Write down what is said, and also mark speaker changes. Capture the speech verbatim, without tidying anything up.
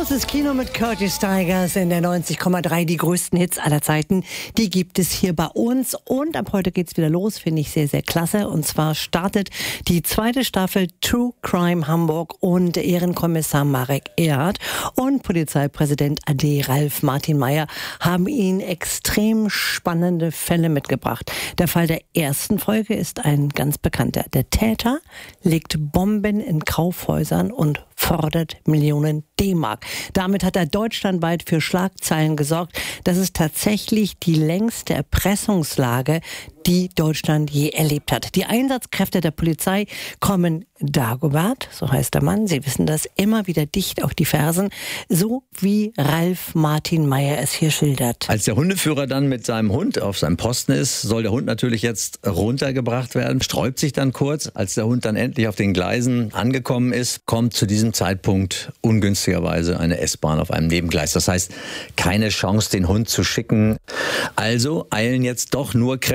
Speaker 1: Großes Kino mit Curtis Stigers in der neunzig Komma drei. Die größten Hits aller Zeiten, die gibt es hier bei uns. Und ab heute geht's wieder los, finde ich sehr, sehr klasse. Und zwar startet die zweite Staffel True Crime Hamburg und Ehrenkommissar Marek Erhardt und Polizeipräsident A D Ralf Martin Meyer haben Ihnen extrem spannende Fälle mitgebracht. Der Fall der ersten Folge ist ein ganz bekannter. Der Täter legt Bomben in Kaufhäusern und fordert Millionen D-Mark. Damit hat er deutschlandweit für Schlagzeilen gesorgt. Das ist tatsächlich die längste Erpressungslage, die Deutschland je erlebt hat. Die Einsatzkräfte der Polizei kommen Dagobert, so heißt der Mann, Sie wissen das, immer wieder dicht auf die Fersen, so wie Ralf Martin Meyer es hier schildert.
Speaker 2: Als der Hundeführer dann mit seinem Hund auf seinem Posten ist, soll der Hund natürlich jetzt runtergebracht werden, sträubt sich dann kurz. Als der Hund dann endlich auf den Gleisen angekommen ist, kommt zu diesem Zeitpunkt ungünstigerweise eine S-Bahn auf einem Nebengleis. Das heißt, keine Chance, den Hund zu schicken. Also eilen jetzt doch nur Kräfte